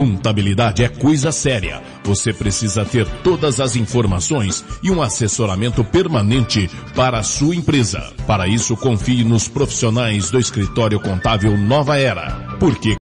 Contabilidade é coisa séria. Você precisa ter todas as informações e um assessoramento permanente para a sua empresa. Para isso, confie nos profissionais do Escritório Contábil Nova Era. Porque